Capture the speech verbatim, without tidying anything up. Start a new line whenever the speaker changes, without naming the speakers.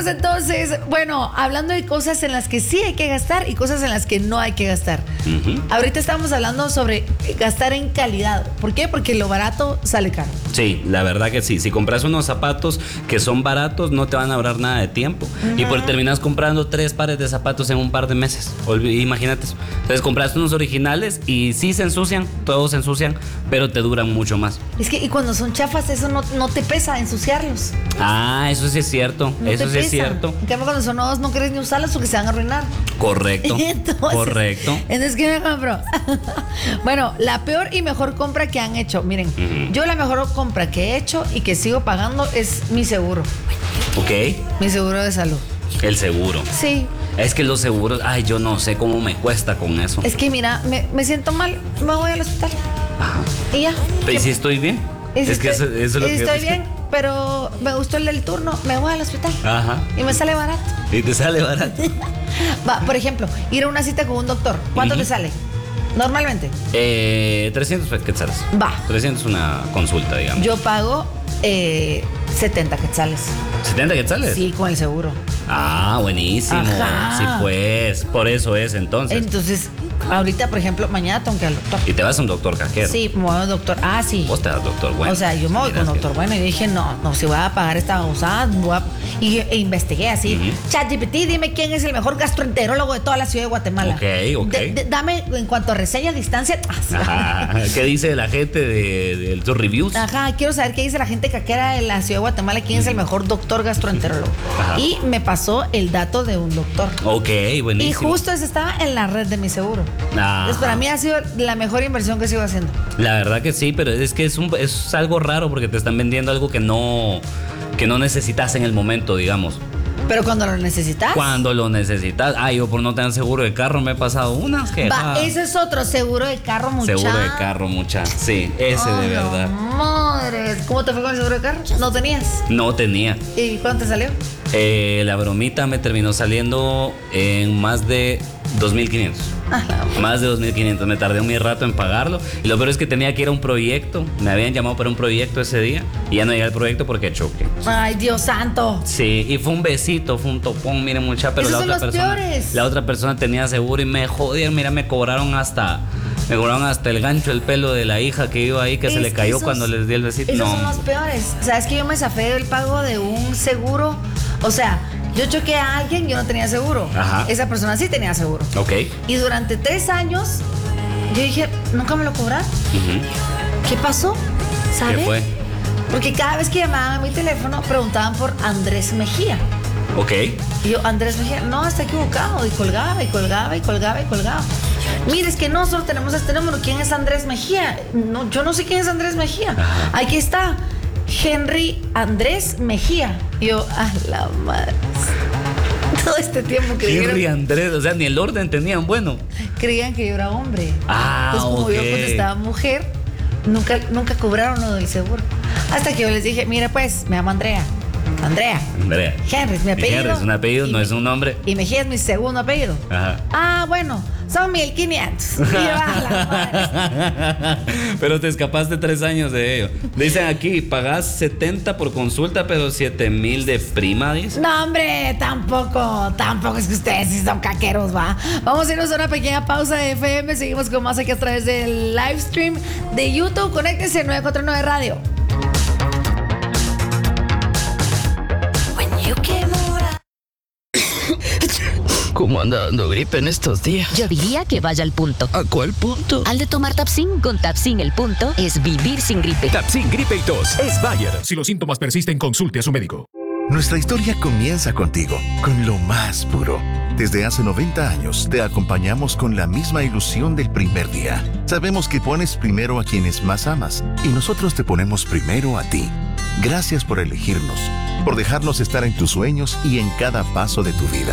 Seguimos entonces, bueno, hablando de cosas en las que sí hay que gastar y cosas en las que no hay que gastar. Uh-huh. Ahorita estamos hablando sobre gastar en calidad. ¿Por qué? Porque lo barato sale caro.
Sí, la verdad que sí. Si compras unos zapatos que son baratos, no te van a ahorrar nada de tiempo. Uh-huh. Y por terminas comprando tres pares de zapatos en un par de meses. Imagínate eso. Entonces compraste unos originales y sí se ensucian, todos se ensucian, pero te duran mucho más.
Es que y cuando son chafas, eso no, no te pesa ensuciarlos.
Ah, eso sí es cierto. No eso sí es cierto.
En cambio, cuando son nuevos no querés ni usarlos porque se van a arruinar.
Correcto. Entonces, correcto.
Entonces, ¿qué me compro? Bueno, la peor y mejor compra que han hecho. Miren, uh-huh. yo la mejor compra que he hecho y que sigo pagando es mi seguro.
Ok.
Mi seguro de salud.
El seguro.
Sí.
Es que los seguros, ay, yo no sé cómo me cuesta con eso.
Es que mira, me, me siento mal, me voy al hospital.
Ajá.
Y ya.
¿Y si estoy bien?
Es,
es que
estoy,
eso, eso es lo que
estoy bien, pero me gustó el del turno, me voy al hospital.
Ajá.
Y me sale barato.
Y te sale barato.
Va, por ejemplo, ir a una cita con un doctor, ¿cuánto uh-huh. te sale? Normalmente.
Eh, trescientos quetzales.
Va.
trescientos una consulta, digamos.
Yo pago eh, setenta quetzales.
¿setenta quetzales?
Sí, con el seguro.
Ah, buenísimo.
Ajá.
Sí, pues, por eso es entonces.
Entonces, ahorita, por ejemplo, mañana tengo que ir al doctor.
¿Y te vas a un doctor cajero?
Sí, me voy a un doctor. Ah, sí.
Vos te vas al doctor bueno.
O sea, yo me voy con doctor que... bueno y dije, no, no, si voy a pagar esta babosada, voy a... y e investigué así. Uh-huh. ChatGPT, dime quién es el mejor gastroenterólogo de toda la ciudad de Guatemala.
Ok, ok.
De, de, dame, en cuanto a reseña a distancia.
Ajá. ¿Qué dice la gente de, de tus reviews?
Ajá, quiero saber qué dice la gente caquera de la ciudad de Guatemala, quién uh-huh. es el mejor doctor gastroenterólogo. Ajá. Y me pasó el dato de un doctor.
Ok, buenísimo.
Y justo ese estaba en la red de mi seguro.
Ah.
Entonces, para mí ha sido la mejor inversión que sigo haciendo.
La verdad que sí, pero es que es, un, es algo raro porque te están vendiendo algo que no, que no necesitas en el momento, digamos.
Pero cuando lo necesitas.
Cuando lo necesitas. Ah, yo por no tener seguro de carro me he pasado unas que.
Va, ese es otro seguro de carro, mucha.
Seguro de carro, mucha. Sí, ese oh, de verdad.
Madre, ¿cómo te fue con el seguro de carro? ¿No tenías?
No tenía.
¿Y cuánto te salió?
Eh, la bromita me terminó saliendo en más de dos mil quinientos. Ah, más de dos mil quinientos. Me tardé un mi rato en pagarlo. Y lo peor es que tenía que ir a un proyecto. Me habían llamado para un proyecto ese día. Y ya no llegué al proyecto porque choqué.
Ay, Dios santo.
Sí, y fue un besito, fue un topón, miren mucha. Pero
Esos
la
son
otra
los
persona.
Peores.
La otra persona tenía seguro y me jodieron. Mira, me cobraron hasta. Me cobraron hasta el gancho, el pelo de la hija que iba ahí, que es se le cayó esos, cuando les di el besito.
Esos
no.
son los peores. O sea, es que yo me zafé del pago de un seguro. O sea, yo choqué a alguien, yo no tenía seguro.
Ajá.
Esa persona sí tenía seguro.
Ok.
Y durante tres años, yo dije, nunca me lo cobraron. Uh-huh. ¿Qué pasó? ¿Sabe?
¿Qué fue?
Porque cada vez que llamaban a mi teléfono, preguntaban por Andrés Mejía.
Ok.
Y yo, Andrés Mejía, no, está equivocado. Y colgaba, y colgaba, y colgaba, y colgaba. Mire, es que no, solo tenemos este número. ¿Quién es Andrés Mejía? No, yo no sé quién es Andrés Mejía. Ajá. Aquí está. Henry Andrés Mejía. Y yo, a la madre. Todo este tiempo creyeron.
Henry Andrés, o sea, ni el orden tenían, bueno.
Creían que yo era hombre.
Ah,
Entonces, como
okay.
yo contestaba mujer, nunca, nunca cobraron lo del seguro. Hasta que yo les dije, mira, pues, me llamo Andrea. Andrea.
Andrea.
Henry es mi apellido.
Henry es un apellido, no
me,
es un nombre.
Y Mejía es mi segundo apellido.
Ajá.
Ah, bueno, son mil quinientos. Y yo, la madre.
Pero te escapaste tres años de ello. Dicen aquí, pagás setenta por consulta, pero siete mil de prima, dice.
No, hombre, tampoco, tampoco es que ustedes sí son caqueros, va. Vamos a irnos a una pequeña pausa de F M. Seguimos con más aquí a través del live stream de YouTube. Conéctense nueve cuatro nueve Radio.
¿Cómo anda dando gripe en estos días?
Yo diría que vaya al punto.
¿A cuál punto?
Al de tomar Tapsin. Con Tapsin el punto es vivir sin gripe.
Tapsin Gripe y Tos es Bayer. Si los síntomas persisten, consulte a su médico.
Nuestra historia comienza contigo, con lo más puro. Desde hace noventa años te acompañamos con la misma ilusión del primer día. Sabemos que pones primero a quienes más amas y nosotros te ponemos primero a ti. Gracias por elegirnos, por dejarnos estar en tus sueños y en cada paso de tu vida.